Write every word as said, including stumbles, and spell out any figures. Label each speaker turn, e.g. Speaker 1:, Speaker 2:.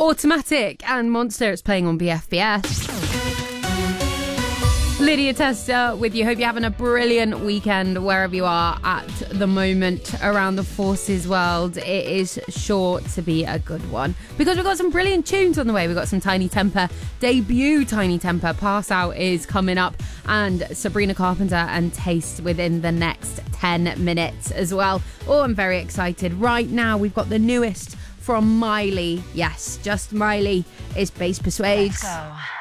Speaker 1: Automatic and Monster. It's playing on B F B S. Lydia Tester with you. Hope you're having a brilliant weekend wherever you are at the moment around the Forces world. It is sure to be a good one because we've got some brilliant tunes on the way. We've got some Tiny Temper debut. Tiny Temper Pass Out is coming up, and Sabrina Carpenter and Taste within the next ten minutes as well. Oh, I'm very excited. Right now we've got the newest from Miley. Yes, just Miley is Bass Persuades.
Speaker 2: Let's go.